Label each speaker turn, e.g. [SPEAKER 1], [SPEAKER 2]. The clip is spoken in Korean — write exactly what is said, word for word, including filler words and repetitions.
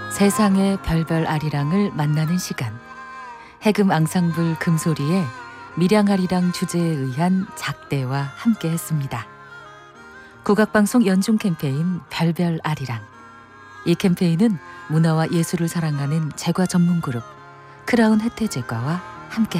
[SPEAKER 1] 세상의 별별 아리랑을 만나는 시간. 해금 앙상블 금소리의 밀양아리랑 주제에 의한 작대와 함께했습니다. 국악방송 연중 캠페인 별별 아리랑. 이 캠페인은 문화와 예술을 사랑하는 제과 전문 그룹 크라운 혜태제과와 함께